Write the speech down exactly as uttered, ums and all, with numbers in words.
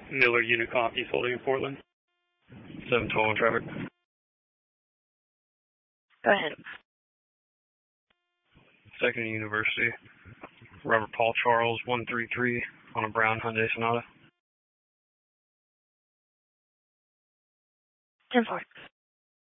Miller unit copies holding in Portland. seven twelve traffic. Go ahead. Second University. Robert Paul Charles, one three three on a brown Hyundai Sonata. ten four.